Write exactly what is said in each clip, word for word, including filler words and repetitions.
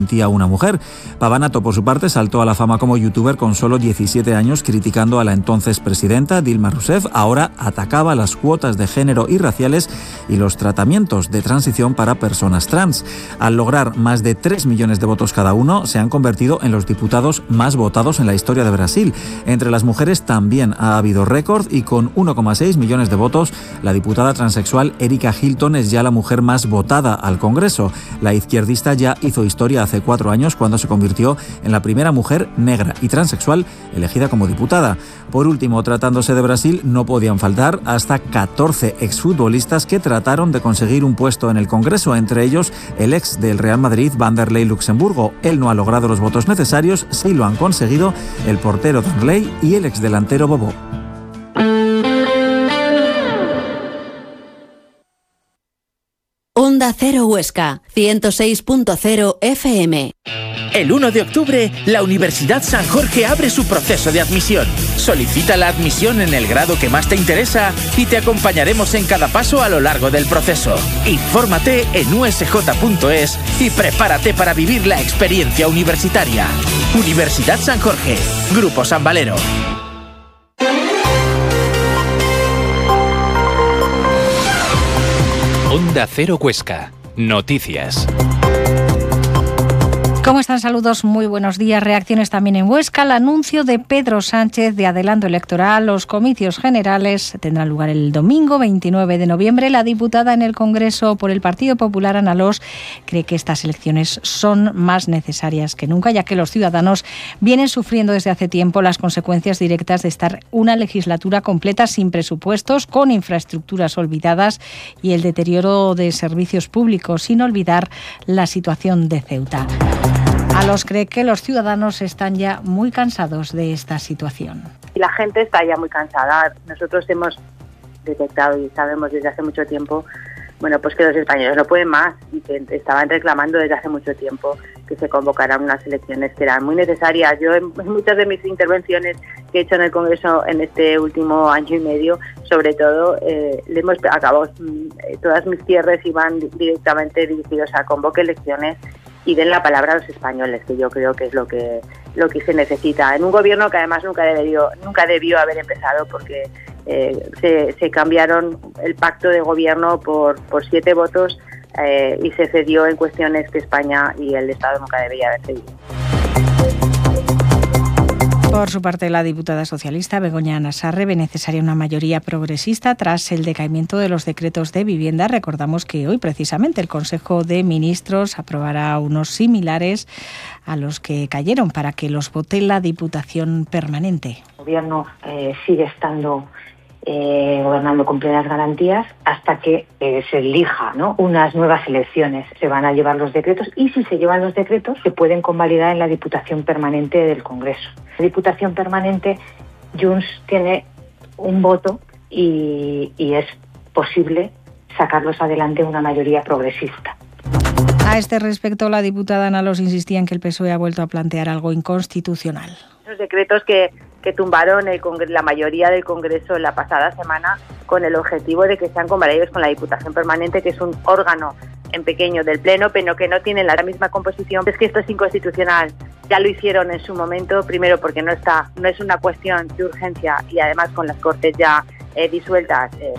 a una mujer. Pavanato, por su parte, saltó a la fama como youtuber con solo diecisiete años, criticando a la entonces presidenta Dilma Rousseff. Ahora atacaba las cuotas de género y raciales y los tratamientos de transición para personas trans. Al lograr más de tres millones de votos cada uno, se han convertido en los diputados más votados en la historia de Brasil. Entre las mujeres también ha habido récord y con uno coma seis millones de votos, la diputada transexual Erika Hilton es ya la mujer más votada al Congreso. La izquierdista ya hizo historia hace cuatro años cuando se convirtió en la primera mujer negra y transexual elegida como diputada. Por último, tratándose de Brasil, no podían faltar hasta catorce exfutbolistas que trataron de conseguir un puesto en el Congreso, entre ellos el ex del Real Madrid, Vanderlei Luxemburgo. Él no ha logrado los votos necesarios, sí lo han conseguido el portero Danley y el exdelantero Bobó. Onda Cero Huesca, ciento seis punto cero F M. El uno de octubre, la Universidad San Jorge abre su proceso de admisión. Solicita la admisión en el grado que más te interesa y te acompañaremos en cada paso a lo largo del proceso. Infórmate en u s j punto es y prepárate para vivir la experiencia universitaria. Universidad San Jorge, Grupo San Valero. Onda Cero Huesca. Noticias. ¿Cómo están? Saludos, muy buenos días. Reacciones también en Huesca. El anuncio de Pedro Sánchez de adelanto electoral. Los comicios generales tendrán lugar el domingo veintinueve de noviembre. La diputada en el Congreso por el Partido Popular, Ana Alós, cree que estas elecciones son más necesarias que nunca, ya que los ciudadanos vienen sufriendo desde hace tiempo las consecuencias directas de estar una legislatura completa sin presupuestos, con infraestructuras olvidadas y el deterioro de servicios públicos, sin olvidar la situación de Ceuta. Alós cree que los ciudadanos están ya muy cansados de esta situación. La gente está ya muy cansada. Nosotros hemos detectado y sabemos desde hace mucho tiempo, bueno, pues que los españoles no pueden más y que estaban reclamando desde hace mucho tiempo que se convocaran unas elecciones que eran muy necesarias. Yo en muchas de mis intervenciones que he hecho en el Congreso en este último año y medio, sobre todo, eh, le hemos acabado, eh, todas mis cierres iban directamente dirigidos a convoque elecciones y den la palabra a los españoles, que yo creo que es lo que lo que se necesita en un gobierno que además nunca debió nunca debió haber empezado, porque eh, se, se cambiaron el pacto de gobierno por por siete votos eh, y se cedió en cuestiones que España y el Estado nunca debería haber cedido. Por su parte, la diputada socialista Begoña Nassarre ve necesaria una mayoría progresista tras el decaimiento de los decretos de vivienda. Recordamos que hoy precisamente el Consejo de Ministros aprobará unos similares a los que cayeron para que los vote la Diputación Permanente. El Gobierno eh, sigue estando eh, gobernando con plenas garantías hasta que eh, se elija, ¿no?, unas nuevas elecciones. Se van a llevar los decretos y si se llevan los decretos se pueden convalidar en la Diputación Permanente del Congreso. La Diputación Permanente, Junts tiene un voto y, y es posible sacarlos adelante una mayoría progresista. A este respecto, la diputada Ana Alós insistía en que el P S O E ha vuelto a plantear algo inconstitucional. Los decretos que, que tumbaron el Congreso, la mayoría del Congreso la pasada semana, con el objetivo de que sean convalidados con la Diputación Permanente, que es un órgano en pequeño del Pleno, pero que no tiene la misma composición. Es que esto es inconstitucional. Ya lo hicieron en su momento, primero porque no está, no es una cuestión de urgencia y además con las Cortes ya eh, disueltas. Eh.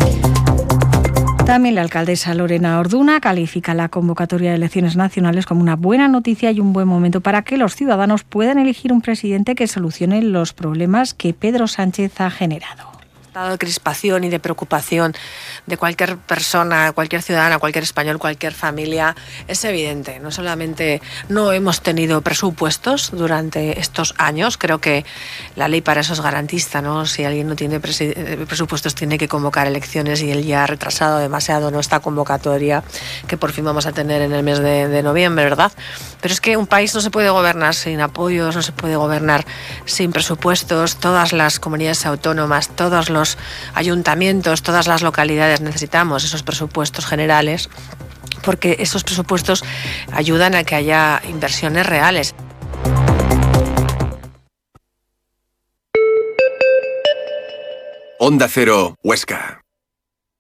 También la alcaldesa Lorena Orduna califica la convocatoria de elecciones nacionales como una buena noticia y un buen momento para que los ciudadanos puedan elegir un presidente que solucione los problemas que Pedro Sánchez ha generado. El estado de crispación y de preocupación de cualquier persona, cualquier ciudadana, cualquier español, cualquier familia es evidente. No solamente no hemos tenido presupuestos durante estos años, creo que la ley para eso es garantista, ¿no? Si alguien no tiene presupuestos tiene que convocar elecciones y él ya ha retrasado demasiado, ¿no?, esta convocatoria que por fin vamos a tener en el mes de, de noviembre, ¿verdad? Pero es que un país no se puede gobernar sin apoyos, no se puede gobernar sin presupuestos. Todas las comunidades autónomas, todos los Los ayuntamientos, todas las localidades necesitamos esos presupuestos generales, porque esos presupuestos ayudan a que haya inversiones reales. Onda Cero Huesca.